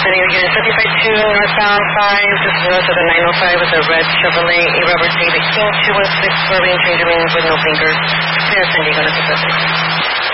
San Diego Unit 75-2, northbound 5, just north of the 905 with a red Chevrolet, a rubber David King 216, swerving, change lanes with no blinkers. Clear San Diego, Unit 76.